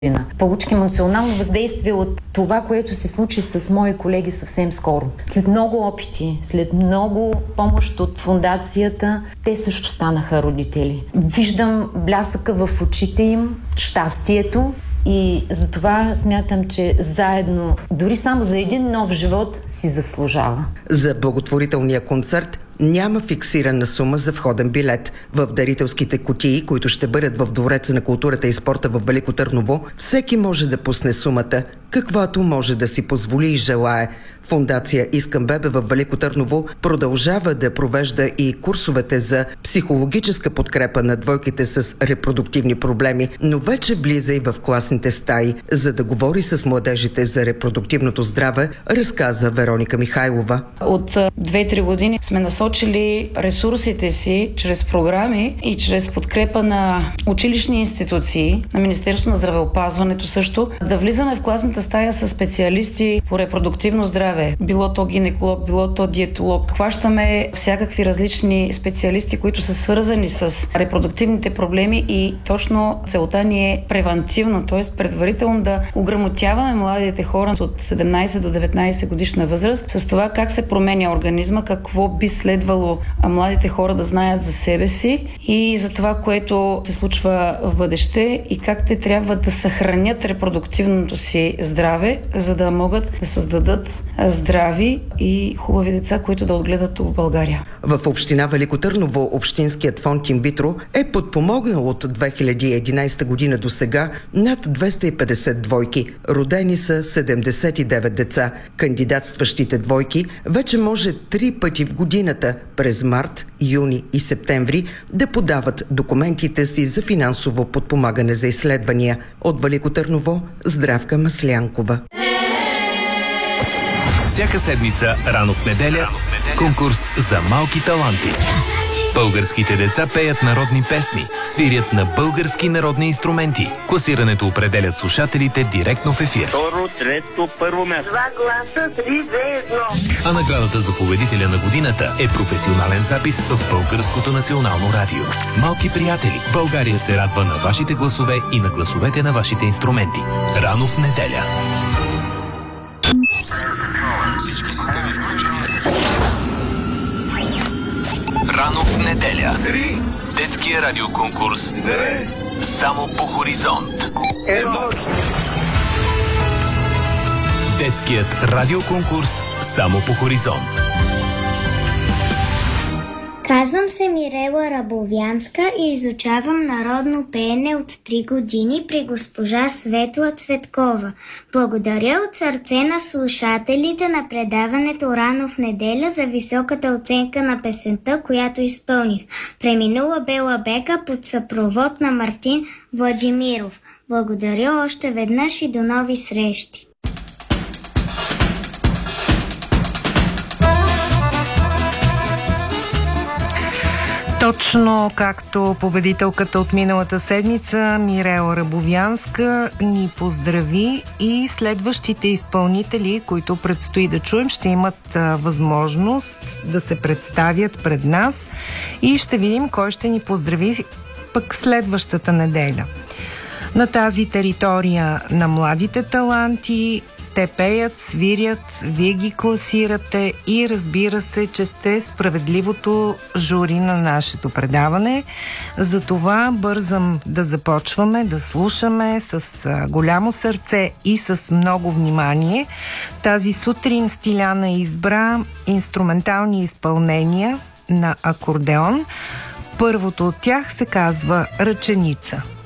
Получих емоционално въздействие от това, което се случи с мои колеги съвсем скоро. След много опити, след много помощ от фондацията, те също станаха родители. Виждам блясъка в очите им, щастието и затова смятам, че заедно, дори само за един нов живот, си заслужава. За благотворителния концерт няма фиксирана сума за входен билет. В дарителските кутии, които ще бъдат в Двореца на културата и спорта в Велико Търново, всеки може да пусне сумата, каквато може да си позволи и желае. Фондация Искам бебе в Велико Търново продължава да провежда и курсовете за психологическа подкрепа на двойките с репродуктивни проблеми, но вече влиза и в класните стаи, за да говори с младежите за репродуктивното здраве, разказа Вероника Михайлова. От 2-3 години сме насочили ресурсите си чрез програми и чрез подкрепа на училищни институции, на Министерството на здравеопазването също, да влизаме в класната стая с специалисти по репродуктивно здраве. Било то гинеколог, било то диетолог. Хващаме всякакви различни специалисти, които са свързани с репродуктивните проблеми и точно целта ни е превантивно, т.е. предварително да ограмотяваме младите хора от 17 до 19 годишна възраст с това как се променя организма, какво би следвало младите хора да знаят за себе си и за това, което се случва в бъдеще и как те трябва да съхранят репродуктивното си здраве, за да могат да създадат здрави и хубави деца, които да отгледат в България. В община Велико Търново общинският фонд Инвитро е подпомогнал от 2011 година до сега над 250 двойки. Родени са 79 деца. Кандидатстващите двойки вече може 3 пъти в годината, през март, юни и септември, да подават документите си за финансово подпомагане за изследвания. От Велико Търново, Здравка Маслянкова. Всяка седмица, рано в неделя, конкурс за малки таланти. Българските деца пеят народни песни, свирят на български народни инструменти. Класирането определят слушателите директно в ефир. Второ, трето, първо място. 2 гласа, 3, 2, 1. А наградата за победителя на годината е професионален запис в Българското национално радио. Малки приятели, България се радва на вашите гласове и на гласовете на вашите инструменти. Рано в неделя. Всички системи включени. Рано в неделя. Детския радиоконкурс. Само по хоризонт. Детският радиоконкурс Само по хоризонт. Казвам се Мирела Рабовянска и изучавам народно пеене от 3 години при госпожа Светла Цветкова. Благодаря от сърце на слушателите на предаването Рано в неделя за високата оценка на песента, която изпълних. Преминала Бела Бека под съпровод на Мартин Владимиров. Благодаря още веднъж и до нови срещи. Точно както победителката от миналата седмица, Мирела Рабовянска, ни поздрави и следващите изпълнители, които предстои да чуем, ще имат възможност да се представят пред нас и ще видим кой ще ни поздрави пък следващата неделя. На тази територия на младите таланти те пеят, свирят, вие ги класирате и разбира се, че сте справедливото жури на нашето предаване. Затова бързам да започваме, да слушаме с голямо сърце и с много внимание. Тази сутрин Стиляна избра инструментални изпълнения на акордеон. Първото от тях се казва Ръченица.